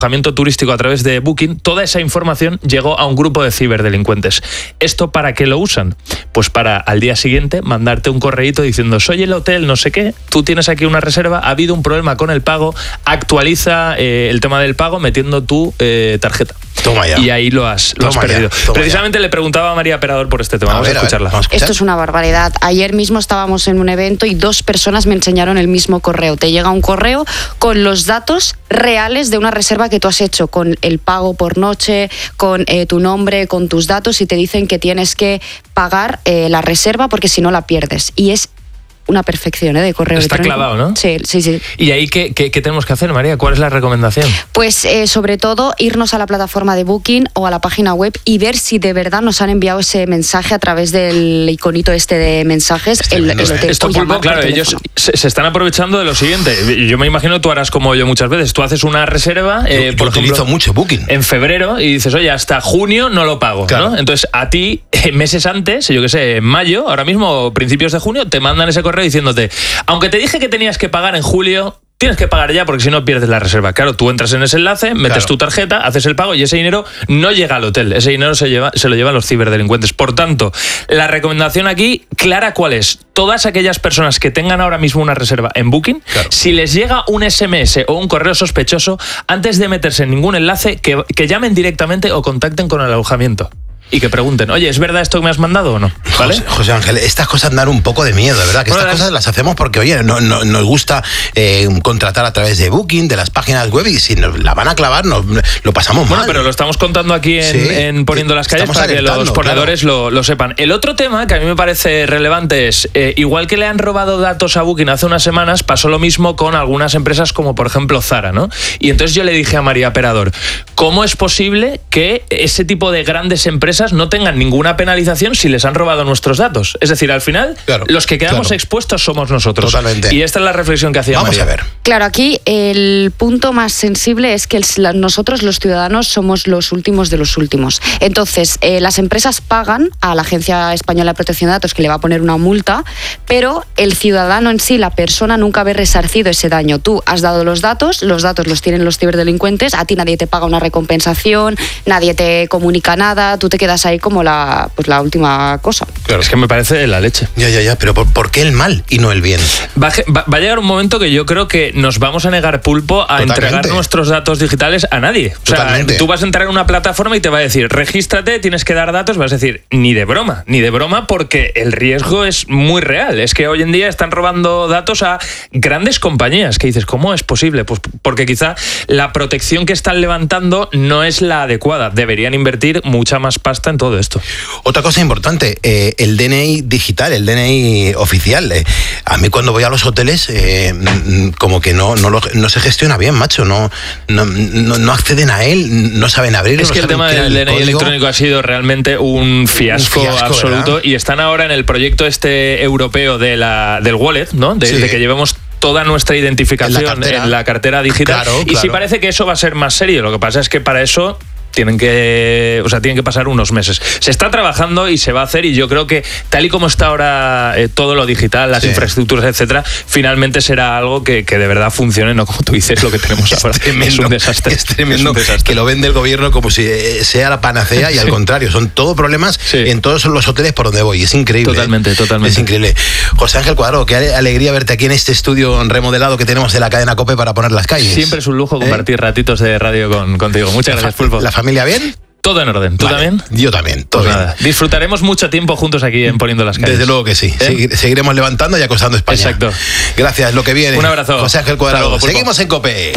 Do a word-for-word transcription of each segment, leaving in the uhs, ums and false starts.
alojamiento turístico a través de Booking, toda esa información llegó a un grupo de ciberdelincuentes. ¿Esto para qué lo usan? Pues para al día siguiente mandarte un correíto diciendo soy el hotel no sé qué, tú tienes aquí una reserva, ha habido un problema con el pago, actualiza eh, el tema del pago metiendo tu eh, tarjeta. Toma ya. Y ahí lo has, lo has perdido. Ya, Precisamente ya. Le preguntaba a María Perador por este tema. A vamos ver, a escucharla. A ver, vamos a Esto es una barbaridad. Ayer mismo estábamos en un evento y dos personas me enseñaron el mismo correo. Te llega un correo con los datos reales de una reserva que tú has hecho, con el pago por noche, con eh, tu nombre, con tus datos, y te dicen que tienes que pagar eh, la reserva porque si no la pierdes. Y es una perfección ¿eh? de correo Está electrónico. clavado, ¿no? Sí, sí, sí. ¿Y ahí qué, qué, qué tenemos que hacer, María? ¿Cuál es la recomendación? Pues eh, sobre todo irnos a la plataforma de Booking o a la página web y ver si de verdad nos han enviado ese mensaje a través del iconito este de mensajes. Este el, el hotel, Esto, Pulpo, claro, ellos se, se están aprovechando de lo siguiente. Yo me imagino tú harás como yo muchas veces. Tú haces una reserva, eh, yo, por yo ejemplo, utilizo mucho Booking. En febrero y dices, oye, hasta junio no lo pago, claro. ¿no? Entonces, a ti, meses antes, yo qué sé, en mayo, ahora mismo, principios de junio, te mandan ese correo diciéndote, aunque te dije que tenías que pagar en julio, tienes que pagar ya porque si no pierdes la reserva. Claro, tú entras en ese enlace, metes claro. tu tarjeta, haces el pago y ese dinero no llega al hotel. Ese dinero se, lleva, se lo llevan los ciberdelincuentes. Por tanto, la recomendación aquí, clara, ¿cuál es? Todas aquellas personas que tengan ahora mismo una reserva en Booking, claro. si les llega un ese eme ese o un correo sospechoso, antes de meterse en ningún enlace, que, que llamen directamente o contacten con el alojamiento. Y que pregunten, oye, ¿es verdad esto que me has mandado o no? ¿Vale? José, José Ángel, estas cosas dan un poco de miedo, de verdad, que bueno, estas cosas las hacemos porque, oye, no, no, nos gusta eh, contratar a través de Booking, de las páginas web, y si nos la van a clavar, nos, lo pasamos bueno, mal. Pero lo estamos contando aquí en, sí, en Poniendo las Calles para que los ponedores claro. lo, lo sepan. El otro tema que a mí me parece relevante es, eh, igual que le han robado datos a Booking hace unas semanas, pasó lo mismo con algunas empresas como, por ejemplo, Zara, ¿no? Y entonces yo le dije a María Perador, ¿cómo es posible que ese tipo de grandes empresas no tengan ningún una penalización si les han robado nuestros datos? Es decir, al final, claro, los que quedamos claro. expuestos somos nosotros. Totalmente. Y esta es la reflexión que hacía Vamos María. a ver. Claro, aquí el punto más sensible es que el, nosotros, los ciudadanos, somos los últimos de los últimos. Entonces, eh, las empresas pagan a la Agencia Española de Protección de Datos, que le va a poner una multa, pero el ciudadano en sí, la persona, nunca ve resarcido ese daño. Tú has dado los datos, los datos los tienen los ciberdelincuentes, a ti nadie te paga una recompensación, nadie te comunica nada, tú te quedas ahí como la pues la última cosa. Claro, es que me parece la leche. Ya, ya, ya, pero ¿por, ¿por qué el mal y no el bien? Va, va, va a llegar un momento que yo creo que nos vamos a negar, Pulpo, a Totalmente. entregar nuestros datos digitales a nadie. O sea, Totalmente. tú vas a entrar en una plataforma y te va a decir, regístrate, tienes que dar datos, vas a decir, ni de broma, ni de broma, porque el riesgo es muy real. Es que hoy en día están robando datos a grandes compañías, que dices, ¿cómo es posible? Pues porque quizá la protección que están levantando no es la adecuada. Deberían invertir mucha más pasta en todo esto. Otra cosa importante, eh, el D N I digital, el D N I oficial. Eh, a mí cuando voy a los hoteles, eh, como que no, no, lo, no se gestiona bien, macho. No, no, no, no acceden a él, no saben abrirlo. Es no que el tema del D N I código. electrónico ha sido realmente un fiasco, un fiasco absoluto. ¿Verdad? Y están ahora en el proyecto este europeo de la, del wallet, ¿no? De, sí. de que llevemos toda nuestra identificación en la, en la cartera digital. Claro, y claro. sí parece que eso va a ser más serio. Lo que pasa es que para eso tienen que, o sea, tienen que pasar unos meses. Se está trabajando y se va a hacer, y yo creo que tal y como está ahora eh, todo lo digital, las sí. infraestructuras, etcétera, finalmente será algo que, que de verdad funcione, no como tú dices, lo que tenemos ahora. Es tremendo, es un desastre. Es tremendo es un desastre. Que lo vende el gobierno como si sea la panacea y al sí. contrario, son todo problemas sí. en todos los hoteles por donde voy. Es increíble. Totalmente, ¿eh? totalmente. Es increíble. José Ángel Cuadrado, qué alegría verte aquí en este estudio remodelado que tenemos de la cadena COPE para poner las calles. Siempre es un lujo compartir ¿Eh? ratitos de radio con, contigo. Muchas la gracias, Pulpo. ¿La familia bien? Todo en orden. ¿Tú vale. también? Yo también. Todo pues bien. Nada, disfrutaremos mucho tiempo juntos aquí en Poniendo las Calles. Desde luego que sí. ¿Eh? Seguiremos levantando y acostando España. Exacto. Gracias. Lo que viene. Un abrazo. José Ángel Cuadrado. Luego, seguimos en COPE.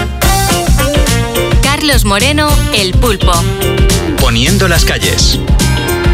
Carlos Moreno, El Pulpo. Poniendo las Calles.